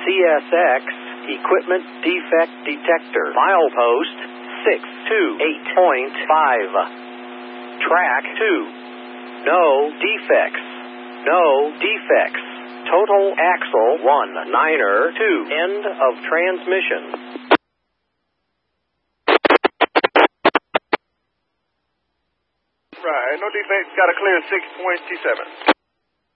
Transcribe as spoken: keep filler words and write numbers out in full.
C S X Equipment Defect Detector. Milepost six two eight point five. Track two. No defects. No defects. Total axle one niner two. End of transmission. Right, no defects, got a clear six twenty-seven.